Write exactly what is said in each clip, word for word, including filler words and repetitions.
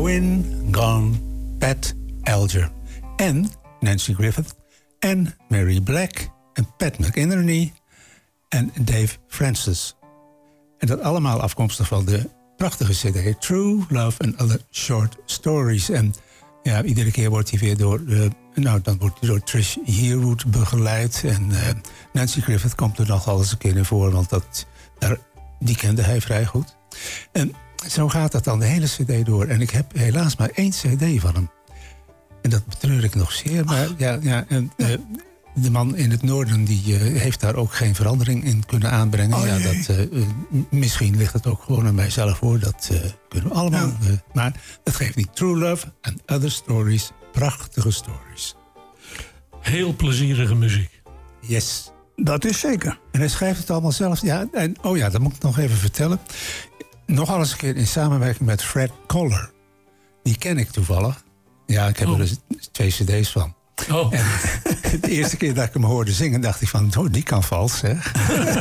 Going Gone, Pat Alger. En Nancy Griffith en Mary Black en Pat McInerney en Dave Francis. En dat allemaal afkomstig van de prachtige cd True Love and Other Short Stories. En ja, iedere keer wordt hij weer door, uh, nou, dan wordt hij door Trish Yearwood begeleid. En uh, Nancy Griffith komt er nog al eens een keer in voor, want dat, daar, die kende hij vrij goed. En zo gaat dat dan de hele cd door. En ik heb helaas maar één cd van hem. En dat betreur ik nog zeer. Maar ja, ja, en, uh, de man in het noorden die uh, heeft daar ook geen verandering in kunnen aanbrengen. Oh, ja, dat, uh, misschien ligt het ook gewoon aan mijzelf voor. Dat uh, kunnen we allemaal. Ja. Uh, maar dat geeft niet. True Love and Other Stories. Prachtige stories. Heel plezierige muziek. Yes. Dat is zeker. En hij schrijft het allemaal zelf. Ja, en, oh ja, dat moet ik nog even vertellen. Nogal eens een keer in samenwerking met Fred Koller. Die ken ik toevallig. Ja, ik heb oh. er dus twee cd's van. Oh. En de eerste keer dat ik hem hoorde zingen, dacht ik van, oh, die kan vals, zeg.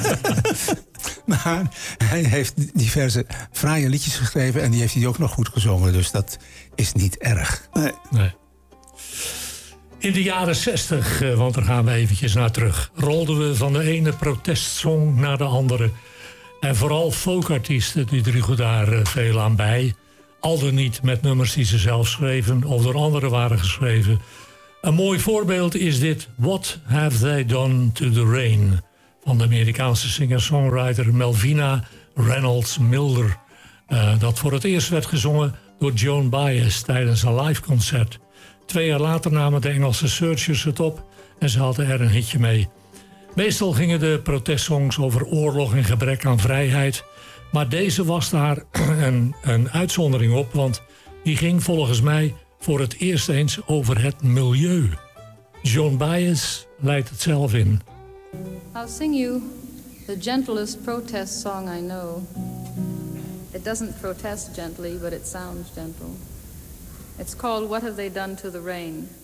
Maar hij heeft diverse fraaie liedjes geschreven en die heeft hij ook nog goed gezongen. Dus dat is niet erg. Nee. nee. In de jaren zestig, want daar gaan we eventjes naar terug, rolden we van de ene protestsong naar de andere. En vooral folkartiesten die droegen daar veel aan bij. Al dan niet met nummers die ze zelf schreven of door anderen waren geschreven. Een mooi voorbeeld is dit What Have They Done to the Rain van de Amerikaanse singer-songwriter Melvina Reynolds Milder. Uh, dat voor het eerst werd gezongen door Joan Baez tijdens een live concert. Twee jaar later namen de Engelse Searchers het op en ze hadden er een hitje mee. Meestal gingen de protestsongs over oorlog en gebrek aan vrijheid. Maar deze was daar een, een uitzondering op, want die ging volgens mij voor het eerst eens over het milieu. Joan Baez leidt het zelf in. I'll sing you the gentlest protest song I know. It doesn't protest gently, but it sounds gentle. It's called What Have They Done to the Rain?